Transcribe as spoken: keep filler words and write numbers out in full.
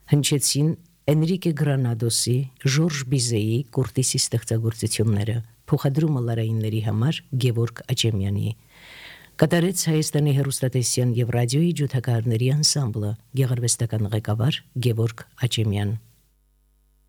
Հնչեցին Էնրիկե Գրանադոսի, Ժորժ Բիզեի Կուրտիսի ստեղծագործությունները, փոխադրումը լարայինների համար Գևորգ Աճեմյանի։ Կատարեց Հայաստանի հեռուստատեսության եւ ռադիոյի ջութակահարների անսամբլը, գեղարվեստական ղեկավար Գևորգ Աճեմյան։